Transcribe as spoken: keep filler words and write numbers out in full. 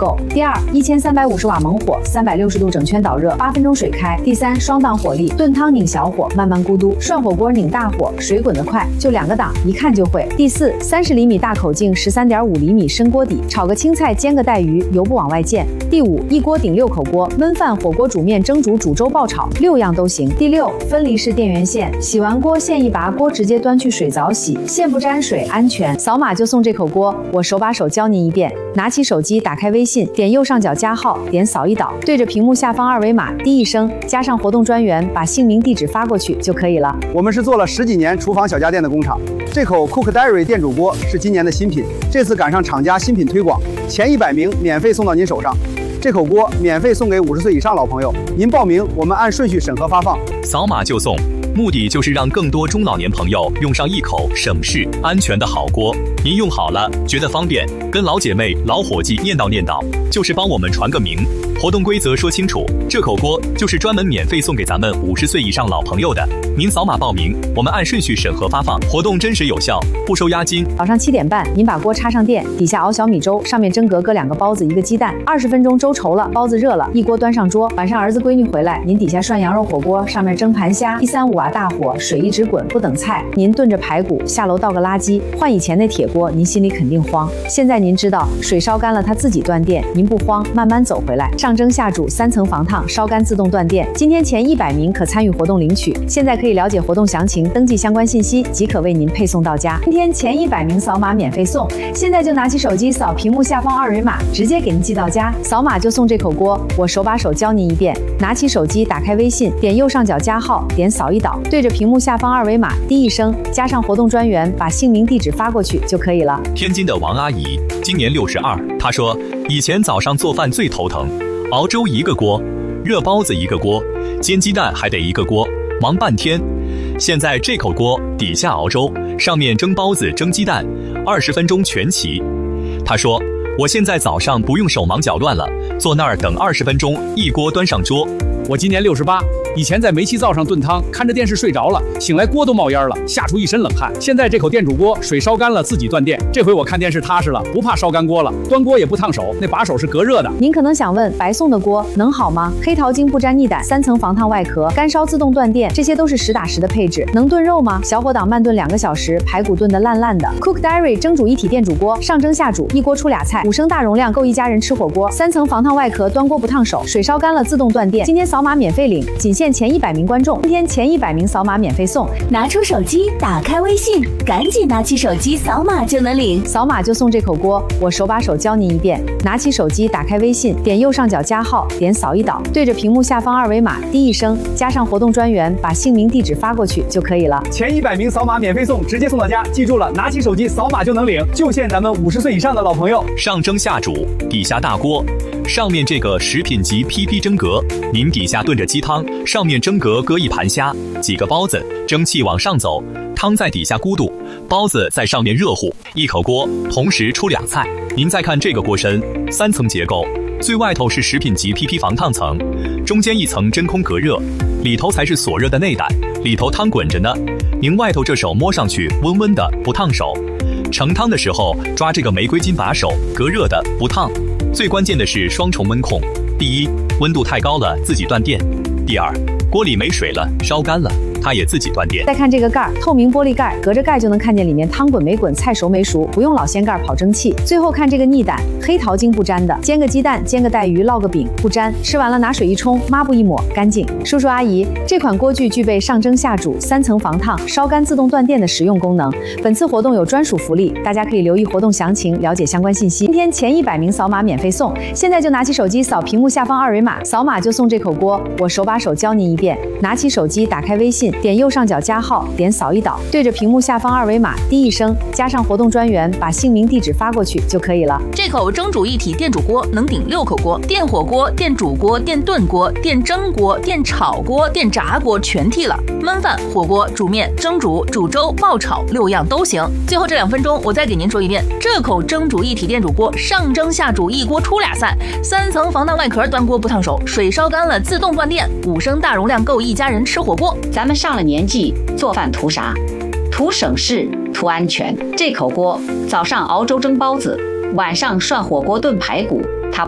够。第二，一千三百五十瓦猛火，三百六十度整圈导热，八分钟水开。第三，双档火力，炖汤拧小火，慢慢咕嘟；涮火锅拧大火，水滚得快，就两个档，一看就会。第四，三十厘米大口径，十三点五厘米深锅底，炒个青菜，煎个带鱼，油不往外溅。第五，一锅顶六口锅，焖饭、火锅、煮面、蒸煮、煮粥、爆炒，六样都行。第六，分离式电源线，洗完锅线一拔，锅直接端去水澡洗，线不沾水，安全。扫码就送这口锅，我手把手教您一遍。拿起手机，打开微信，点右上角加号，点扫一导，对着屏幕下方二维码滴一声，加上活动专员，把姓名、地址发过去就可以了。 我们是做了十几年厨房小家电的工厂，这口 Cook Diary 电煮锅是今年的新品，这次赶上厂家新品推广，前一百名免费送到您手上。这口锅免费送给五十岁以上老朋友，您报名，我们按顺序审核发放， 扫码就送。目的就是让更多中老年朋友用上一口省事、安全的好锅。您用好了，觉得方便，跟老姐妹、老伙计念叨念叨，就是帮我们传个名。活动规则说清楚，这口锅就是专门免费送给咱们五十岁以上老朋友的。您扫码报名，我们按顺序审核发放。活动真实有效，不收押金。 早上七点半，您把锅插上电，底下熬小米粥，上面蒸格搁两个包子，一个鸡蛋，二十分钟粥稠了，包子热了，一锅端上桌。晚上儿子闺女回来，您底下涮羊肉火锅，上面蒸盘虾，一三五瓦大火，水一直滚，不等菜。您炖着排骨，下楼倒个垃圾。换以前那铁锅，您心里肯定慌。现在您知道，水烧干了它自己断电，您不慌，慢慢走回来。上蒸下煮，三层防烫，烧干自动断电。今天前一百名可参与活动领取。现在可以了解活动详情，登记相关信息，即可为您配送到家。今天前一百名扫码免费送，现在就拿起手机扫屏幕下方二维码，直接给您寄到家。扫码就送这口锅，我手把手教您一遍。拿起手机，打开微信，点右上角加号，点扫一导，对着屏幕下方二维码滴一声，加上活动专员，把姓名、地址发过去就可以了。 天津的王阿姨今年六十二，她说以前早上做饭最头疼，熬粥一个锅，热包子一个锅，煎鸡蛋还得一个锅，忙半天。现在这口锅底下熬粥，上面蒸包子、蒸鸡蛋，二十分钟全齐。她说我现在早上不用手忙脚乱了，坐那儿等二十分钟，一锅端上桌。 我今年六十八，以前在煤气灶上炖汤，看着电视睡着了，醒来锅都冒烟了，吓出一身冷汗。现在这口电煮锅，水烧干了自己断电，这回我看电视踏实了，不怕烧干锅了，端锅也不烫手，那把手是隔热的。 您可能想问，白送的锅能好吗？黑桃精不沾腻胆，三层防烫外壳，干烧自动断电，这些都是实打实的配置。能炖肉吗？小火档慢炖两个小时，排骨炖得烂烂的。Cook Diary 蒸煮一体电煮锅，上蒸下煮，一锅出俩菜，五升大容量够一家人吃火锅，三层防烫外壳，端锅不烫手，水烧干了自动断电。今天扫码免费领，仅限前一百名观众，今天前一百名扫码免费送。 拿出手机，打开微信，赶紧拿起手机扫码就能领， 扫码就送这口锅，我手把手教您一遍。拿起手机，打开微信，点右上角加号，点扫一导，对着屏幕下方二维码滴一声，加上活动专员，把姓名、地址发过去就可以了。 前一百名扫码免费送，直接送到家。记住了，拿起手机扫码就能领，就限咱们五十岁以上的老朋友。 上蒸下煮，底下大锅，上面这个食品级 P P 蒸格，您底下炖着鸡汤，上面蒸格搁一盘虾，几个包子，蒸汽往上走，汤在底下咕嘟，包子在上面热乎，一口锅同时出俩菜。您再看这个锅身，三层结构，最外头是食品级 P P 防烫层，中间一层真空隔热，里头才是锁热的内胆，里头汤滚着呢。您外头这手摸上去温温的，不烫手。盛汤的时候抓这个玫瑰金把手，隔热的，不烫。最关键的是双重温控，第一，温度太高了自己断电；第二，锅里没水了，烧干了，它也自己断电。 再看这个盖儿，透明玻璃盖，隔着盖就能看见里面汤滚没滚，菜熟没熟，不用老掀盖跑蒸汽。最后看这个腻胆，黑桃精不沾的，煎个鸡蛋，煎个带鱼，烙个饼，不沾。吃完了拿水一冲，抹布一抹，干净。叔叔阿姨，这款锅具具备上蒸下煮、三层防烫、烧干自动断电的实用功能。本次活动有专属福利，大家可以留意活动详情，了解相关信息。今天前一百名扫码免费送，现在就拿起手机扫屏幕下方二维码，扫码就送这口锅，我手把手教您一遍。拿起手机，打开微信，点右上角加号，点扫一导，对着屏幕下方二维码滴一声，加上活动专员，把姓名、地址发过去就可以了。 这口蒸煮一体电煮锅能顶六口锅，电火锅、电煮锅、电炖锅、电蒸锅、电炒锅、电炸锅全替了，焖饭、火锅、煮面、蒸煮、煮粥、爆炒六样都行。最后这两分钟，我再给您说一遍，这口蒸煮一体电煮锅上蒸下煮，一锅出俩菜，三层防烫外壳，端锅不烫手，水烧干了自动断电，五升大容量够一家人吃火锅。 咱们上了年纪，做饭图啥？图省事，图安全。这口锅早上熬粥蒸包子，晚上涮火锅炖排骨，它